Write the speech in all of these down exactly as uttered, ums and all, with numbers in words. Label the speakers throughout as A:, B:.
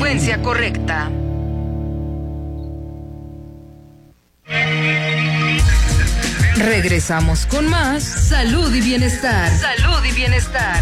A: frecuencia correcta. Regresamos con más Salud y Bienestar. Salud y Bienestar.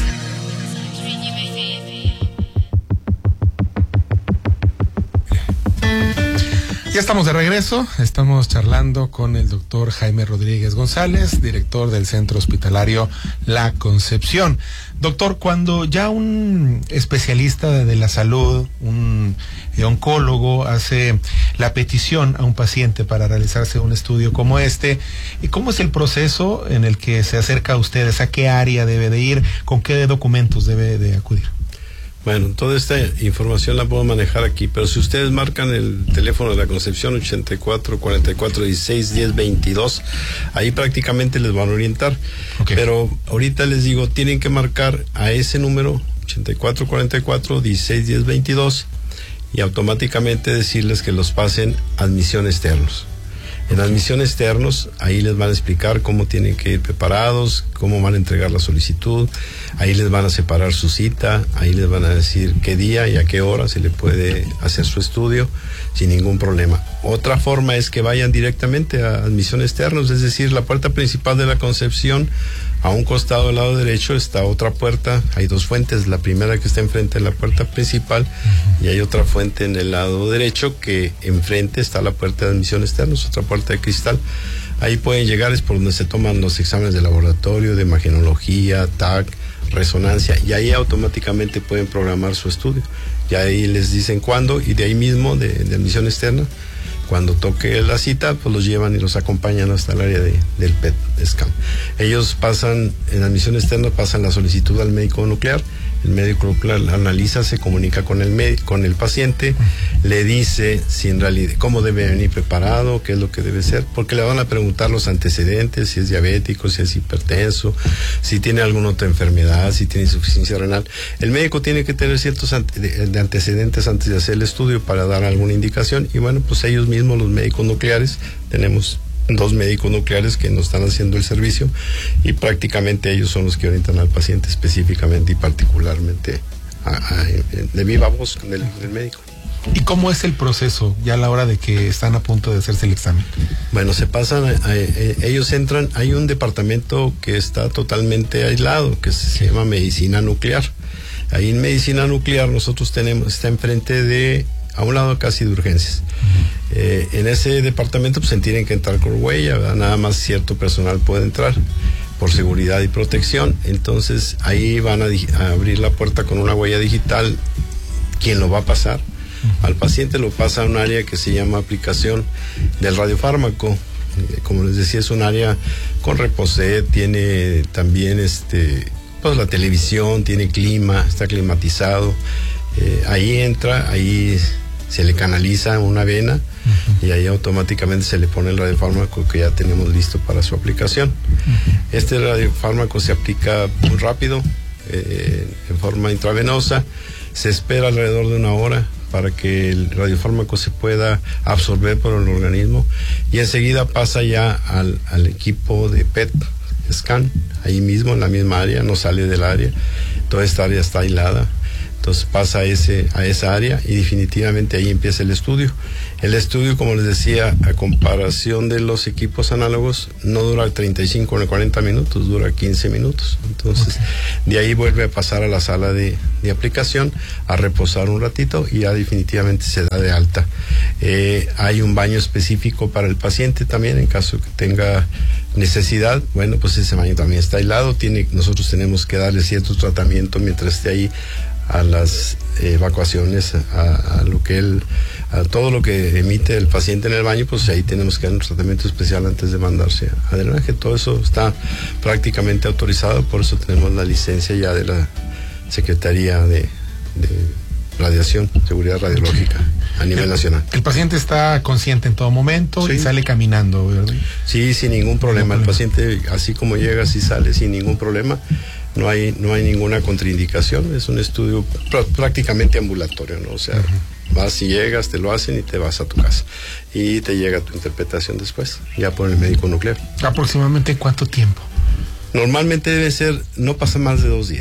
B: Ya estamos de regreso, estamos charlando con el doctor Jaime Rodríguez González, director del Centro Hospitalario La Concepción. Doctor, cuando ya un especialista de la salud, un oncólogo, hace la petición a un paciente para realizarse un estudio como este, ¿cómo es el proceso en el que se acerca a ustedes? ¿A qué área debe de ir? ¿Con qué documentos debe de acudir?
C: Bueno, toda esta información la puedo manejar aquí, pero si ustedes marcan el teléfono de la Concepción ochenta y cuatro, cuarenta y cuatro, dieciséis, diez, veintidós, ahí prácticamente les van a orientar. Okay. Pero ahorita les digo, tienen que marcar a ese número ochenta y cuatro, cuarenta y cuatro, dieciséis, diez, veintidós y automáticamente decirles que los pasen a admisión externos. En admisión externos, ahí les van a explicar cómo tienen que ir preparados, cómo van a entregar la solicitud, ahí les van a separar su cita, ahí les van a decir qué día y a qué hora se le puede hacer su estudio sin ningún problema. Otra forma es que vayan directamente a admisión externos, es decir, la puerta principal de la Concepción, a un costado del lado derecho está otra puerta, hay dos fuentes, la primera que está enfrente de la puerta principal y hay otra fuente en el lado derecho que enfrente está la puerta de admisión externos, otra puerta de cristal. Ahí pueden llegar, es por donde se toman los exámenes de laboratorio, de imagenología, T A C, resonancia, y ahí automáticamente pueden programar su estudio. Y ahí les dicen cuándo, y de ahí mismo, de, de admisión externa, cuando toque la cita, pues los llevan y los acompañan hasta el área de, del P E T scan. Ellos pasan, en admisión externa, pasan la solicitud al médico nuclear. El médico nuclear la analiza, se comunica con el médico, con el paciente, le dice si en realidad, cómo debe venir preparado, qué es lo que debe ser, porque le van a preguntar los antecedentes, si es diabético, si es hipertenso, si tiene alguna otra enfermedad, si tiene insuficiencia renal. El médico tiene que tener ciertos ante, de, de antecedentes antes de hacer el estudio para dar alguna indicación, y bueno, pues ellos mismos, los médicos nucleares, tenemos dos médicos nucleares que nos están haciendo el servicio y prácticamente ellos son los que orientan al paciente específicamente y particularmente a, a, de viva voz con el, el médico.
B: ¿Y cómo es el proceso ya a la hora de que están a punto de hacerse el examen?
C: Bueno, se pasan, a, a, a, ellos entran, hay un departamento que está totalmente aislado, que se, se llama medicina nuclear. Ahí en medicina nuclear nosotros tenemos, está enfrente de, a un lado casi de urgencias. Uh-huh. Eh, en ese departamento pues se tienen que entrar con huella, ¿verdad? Nada más cierto personal puede entrar por seguridad y protección. Entonces ahí van a, a abrir la puerta con una huella digital. ¿Quién lo va a pasar? Uh-huh. Al paciente lo pasa a un área que se llama aplicación del radiofármaco. Eh, como les decía, es un área con reposet, tiene también este, pues la televisión, tiene clima, está climatizado. Eh, ahí entra, ahí se le canaliza una vena uh-huh. y ahí automáticamente se le pone el radiofármaco que ya tenemos listo para su aplicación. Uh-huh. Este radiofármaco se aplica muy rápido, eh, en forma intravenosa, se espera alrededor de una hora para que el radiofármaco se pueda absorber por el organismo y enseguida pasa ya al, al equipo de P E T scan, ahí mismo en la misma área, no sale del área, toda esta área está aislada. Entonces pasa a, ese, a esa área y definitivamente ahí empieza el estudio. El estudio, como les decía, a comparación de los equipos análogos, no dura treinta y cinco o cuarenta minutos, dura quince minutos. Entonces, okay. de ahí vuelve a pasar a la sala de, de aplicación, a reposar un ratito y ya definitivamente se da de alta. Eh, hay un baño específico para el paciente también, en caso que tenga necesidad. Bueno, pues ese baño también está aislado. Tiene, nosotros tenemos que darle cierto tratamiento mientras esté ahí, a las eh, evacuaciones, a, a lo que él, a todo lo que emite el paciente en el baño, pues ahí tenemos que dar un tratamiento especial antes de mandarse a drenaje. Todo eso está prácticamente autorizado, por eso tenemos la licencia ya de la Secretaría de, de Radiación, Seguridad Radiológica a nivel
B: el,
C: nacional.
B: El paciente está consciente en todo momento sí. y sale caminando, ¿verdad?
C: Sí, sin ningún problema. El paciente, así como llega, así sale sin ningún problema. No hay, no hay ninguna contraindicación, es un estudio pr- prácticamente ambulatorio, ¿no? O sea, uh-huh. vas y llegas, te lo hacen y te vas a tu casa. Y te llega tu interpretación después, ya por el médico nuclear.
B: ¿Aproximadamente cuánto tiempo?
C: Normalmente debe ser, no pasa más de dos días.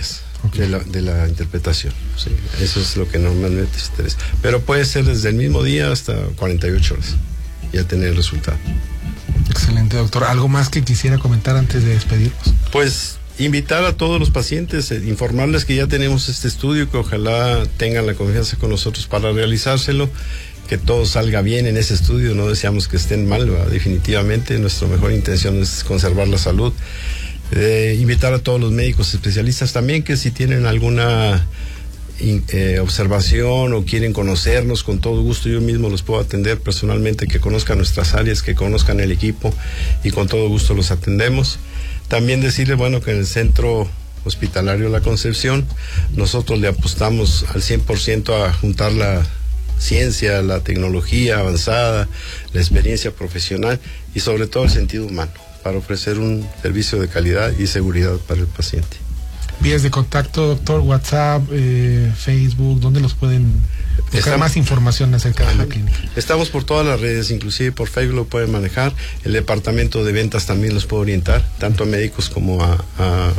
C: okay. de, la, de la interpretación. Sí, eso es lo que normalmente se interesa. Pero puede ser desde el mismo día hasta cuarenta y ocho horas, ya tener el resultado.
B: Excelente, doctor. ¿Algo más que quisiera comentar antes de despedirnos?
C: Pues invitar a todos los pacientes, eh, informarles que ya tenemos este estudio, que ojalá tengan la confianza con nosotros para realizárselo, que todo salga bien en ese estudio, no deseamos que estén mal, ¿verdad? Definitivamente nuestra mejor intención es conservar la salud. Eh, invitar a todos los médicos especialistas también que si tienen alguna in, eh, observación o quieren conocernos, con todo gusto yo mismo los puedo atender personalmente, que conozcan nuestras áreas, que conozcan el equipo y con todo gusto los atendemos. También decirles, bueno, que en el Centro Hospitalario La Concepción nosotros le apostamos al cien por ciento a juntar la ciencia, la tecnología avanzada, la experiencia profesional y sobre todo el sentido humano, para ofrecer un servicio de calidad y seguridad para el paciente.
B: Vías de contacto, doctor, WhatsApp, eh, Facebook, ¿dónde los pueden buscar Estamos, más información acerca de la clínica?
C: Estamos por todas las redes, inclusive por Facebook lo pueden manejar. El departamento de ventas también los puede orientar, tanto a médicos como a, a,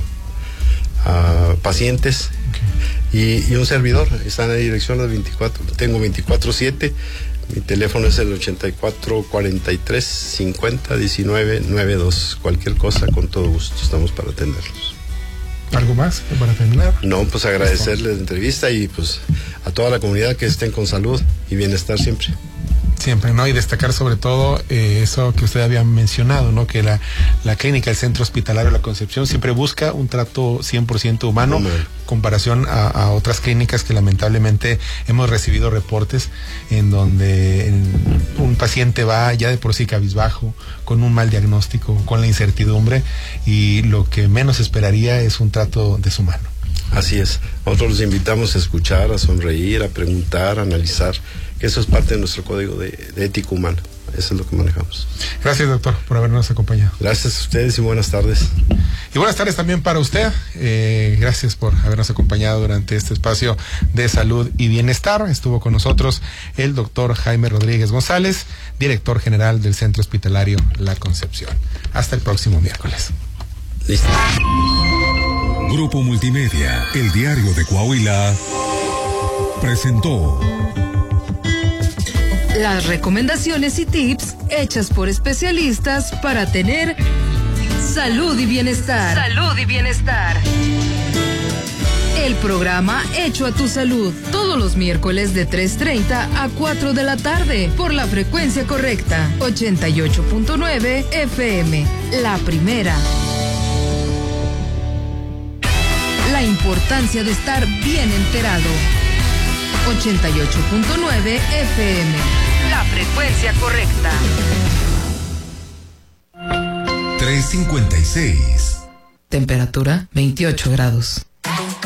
C: a pacientes. Okay. Y, y un servidor, está en la dirección de veinticuatro, tengo veinticuatro siete. Mi teléfono es el ochenta y cuatro cuarenta y tres cincuenta diecinueve noventa y dos. Cualquier cosa, con todo gusto, estamos para atenderlos.
B: ¿Algo más para terminar?
C: No, pues agradecerles la entrevista y pues a toda la comunidad que estén con salud y bienestar siempre.
B: Siempre, ¿no? Y destacar sobre todo eh, eso que usted había mencionado, ¿no? Que la, la clínica, el Centro Hospitalario La Concepción siempre busca un trato cien por ciento humano, en comparación a, a otras clínicas que lamentablemente hemos recibido reportes en donde en, un paciente va ya de por sí cabizbajo, con un mal diagnóstico, con la incertidumbre, y lo que menos esperaría es un trato deshumano.
C: Así es. Nosotros los invitamos a escuchar, a sonreír, a preguntar, a analizar, que eso es parte de nuestro código de, de ética humana. Eso es lo que manejamos.
B: Gracias, doctor, por habernos acompañado.
C: Gracias a ustedes y buenas tardes.
B: Y buenas tardes también para usted. Eh, gracias por habernos acompañado durante este espacio de salud y bienestar. Estuvo con nosotros el doctor Jaime Rodríguez González, director general del Centro Hospitalario La Concepción. Hasta el próximo miércoles.
C: Listo.
D: Grupo Multimedia, el diario de Coahuila, presentó
A: las recomendaciones y tips hechas por especialistas para tener salud y bienestar. Salud y bienestar. El programa Hecho a tu Salud, todos los miércoles de tres treinta a cuatro de la tarde, por la frecuencia correcta, ochenta y ocho punto nueve F M, la primera. La importancia de estar bien enterado. ochenta y ocho punto nueve F M, la frecuencia correcta.
D: tres cincuenta y seis.
A: Temperatura veintiocho grados.